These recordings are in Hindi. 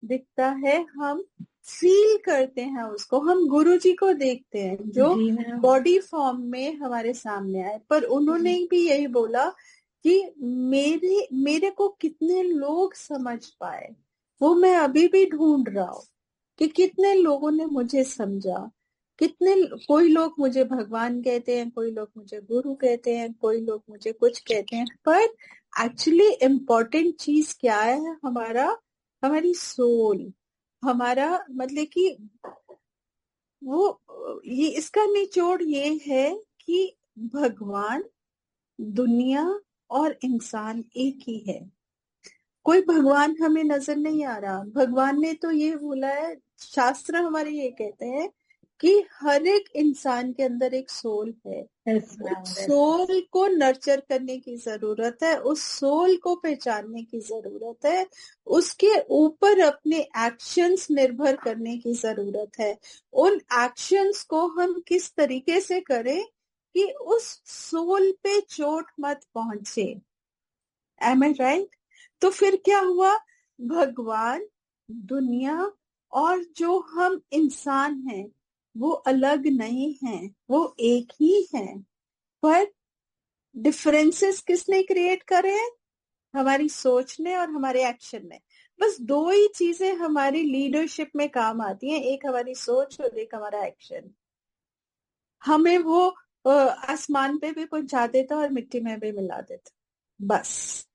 दिखता है, हम फील करते हैं उसको। हम गुरुजी को देखते हैं जो बॉडी फॉर्म में हमारे सामने आए, पर उन्होंने भी यही बोला कि मेरे को कितने लोग समझ पाए, वो मैं अभी भी ढूंढ रहा हूँ कि कितने लोगों ने मुझे समझा। कोई लोग मुझे भगवान कहते हैं, कोई लोग मुझे गुरु कहते हैं, कोई लोग मुझे कुछ कहते हैं, पर एक्चुअली इम्पोर्टेंट चीज क्या है? हमारी सोल, हमारा मतलब कि ये इसका निचोड़ ये है कि भगवान, दुनिया और इंसान एक ही है। कोई भगवान हमें नजर नहीं आ रहा। भगवान ने तो ये बोला है, शास्त्र हमारे ये कहते हैं कि हर एक इंसान के अंदर एक सोल है। सोल को नर्चर करने की जरूरत है, उस सोल को पहचानने की जरूरत है, उसके ऊपर अपने एक्शंस निर्भर करने की जरूरत है। उन एक्शंस को हम किस तरीके से करें कि उस सोल पे चोट मत पहुंचे। Am I right? तो फिर क्या हुआ? भगवान, दुनिया और जो हम इंसान हैं वो अलग नहीं हैं, वो एक ही हैं। पर डिफरेंसेस किसने क्रिएट करे हैं? हमारी सोच ने और हमारे एक्शन ने। बस दो ही चीजें हमारी लीडरशिप में काम आती हैं, एक हमारी सोच और एक हमारा एक्शन। हमें वो आसमान पे भी पहुंचा देता और मिट्टी में भी मिला देता। बस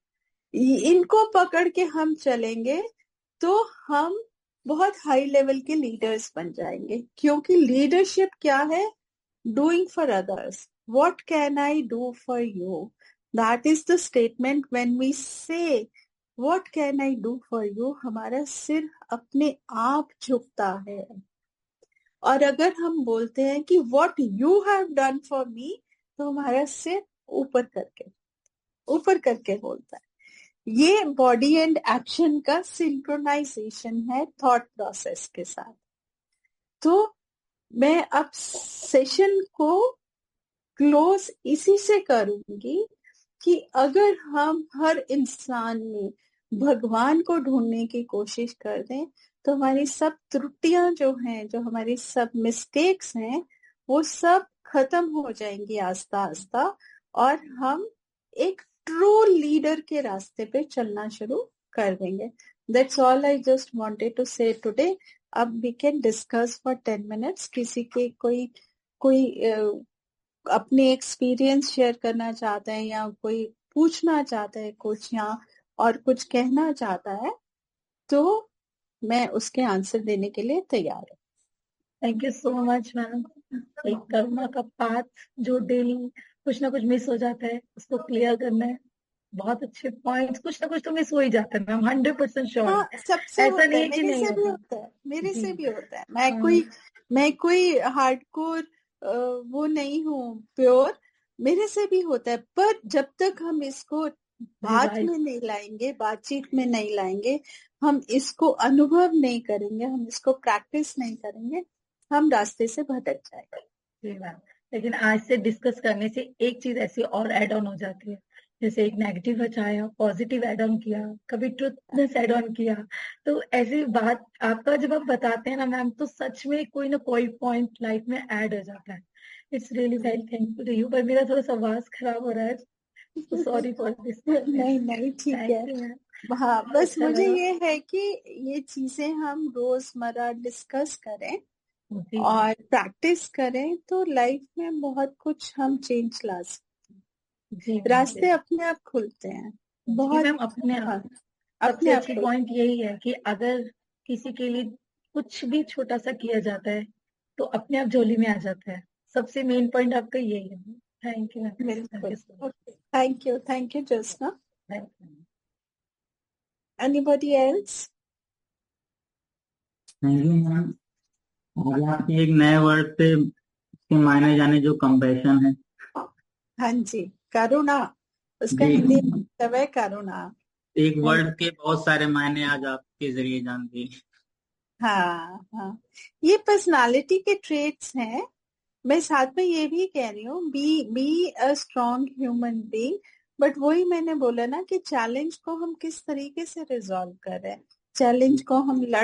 इनको पकड़ के हम चलेंगे तो हम बहुत हाई लेवल के लीडर्स बन जाएंगे। क्योंकि लीडरशिप क्या है? Doing for others. What can I do for you? That is the statement. When we से what can I do for you, हमारा सिर अपने आप झुकता है। और अगर हम बोलते हैं कि what you have done for me, तो हमारा सिर ऊपर करके बोलता है। ये बॉडी एंड एक्शन का सिंक्रोनाइजेशन है थॉट प्रोसेस के साथ। तो मैं अब सेशन को क्लोज इसी से करूंगी कि अगर हम हर इंसान में भगवान को ढूंढने की कोशिश कर दें तो हमारी सब त्रुटियां जो हैं, जो हमारी सब मिस्टेक्स हैं, वो सब खत्म हो जाएंगी आस्ता आस्ता, और हम एक ट्रू लीडर के रास्ते पे चलना शुरू कर देंगे। That's all I just wanted to say today. अब we can discuss for 10 minutes. किसी के कोई अपने एक्सपीरियंस शेयर करना चाहता है या कोई पूछना चाहता है कुछ या और कुछ कहना चाहता है तो मैं उसके आंसर देने के लिए तैयार हूँ। Thank you so much ma'am. एक कर्मा का पाथ जो डेली कुछ ना कुछ मिस हो जाता है उसको क्लियर करना है। बहुत अच्छे पॉइंट्स, कुछ ना कुछ तो मिस हो ही जाता है मैम, 100% श्योर। हाँ, सबसे ऐसा नहीं है कि मेरे नहीं से भी होता है, मेरे से भी होता है। मैं कोई हार्डकोर वो नहीं हूँ, प्योर। मेरे से भी होता है, पर जब तक हम इसको बात में नहीं लाएंगे, बातचीत में नहीं लाएंगे, हम इसको अनुभव नहीं करेंगे, हम इसको प्रैक्टिस नहीं करेंगे, हम रास्ते से भटक जाएंगे। लेकिन आज से डिस्कस करने से एक चीज ऐसी और ऐड ऑन हो जाती है, जैसे एक नेगेटिव बचाया, पॉजिटिव ऐड ऑन किया, कभी ट्रुथनेस ऐड ऑन किया। तो ऐसी बात आपका जब आप बताते हैं ना मैम, तो सच में कोई ना कोई पॉइंट लाइफ में ऐड हो जाता है। It's really very thankful to you. पर मेरा थोड़ा सा आवाज खराब हो रहा है, तो सॉरी फॉर दिस। नहीं, ठीक है। हाँ, बस मुझे ये है कि ये चीजें हम रोजमर्रा डिस्कस करें और प्रैक्टिस करें तो लाइफ में बहुत कुछ हम चेंज ला सकते हैं। रास्ते अपने आप खुलते हैं। बहुत मैम अपने आप। सबसे अच्छी पॉइंट यही है कि अगर किसी के लिए कुछ भी छोटा सा किया जाता है तो अपने आप झोली में आ जाता है। सबसे मेन पॉइंट आपका यही है। Thank you. Thank you Jyotsna. Anybody else? Thank you ma'am. आज आपके एक नए वर्ड पे इसके मायने जाने जो कंपैशन है। हाँ जी, करुणा। उसका हिंदी मतलब है करुणा। एक वर्ड के बहुत सारे मायने आज आपके जरिए जान दिए। हाँ, ये पर्सनालिटी के ट्रेट्स हैं। मैं साथ में ये भी कह रही हूँ, be a strong human being. But वही मैंने बोला ना कि चैलेंज को हम किस तरीके से रिजॉल्व कर रहे हैं। चैलेंज को हम लड़